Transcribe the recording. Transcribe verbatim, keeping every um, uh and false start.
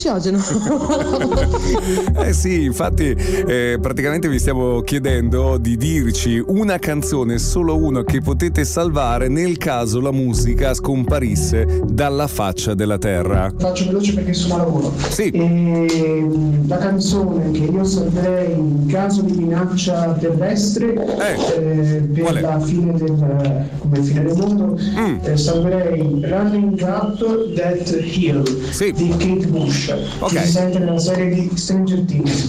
Eh sì, infatti eh, praticamente vi stiamo chiedendo di dirci una canzone, solo una, che potete salvare nel caso la musica scomparisse dalla faccia della terra. Faccio veloce perché sono a lavoro. Sì. E la canzone che io salverei in caso di minaccia terrestre Eh, eh, per qual è? la fine del, come fine del mondo, Mm. eh, salverei Running Up That Hill Sì. di Kate Bush, Ok. che si sente nella serie di Stranger Things.